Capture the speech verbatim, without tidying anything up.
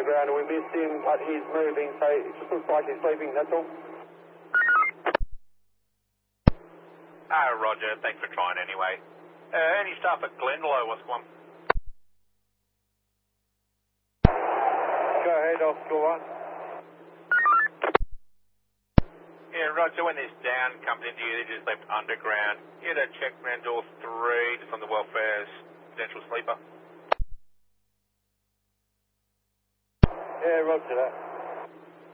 underground and we missed him, but he's moving, so it just looks like he's sleeping, that's all. Ah, roger, thanks for trying anyway. Uh, any staff at Glendalough, what's one? Go ahead, Oscar one. Yeah, roger, when this down comes into you, they just left underground. Yeah, that check man door three, just on the welfare's potential sleeper. Yeah, roger that.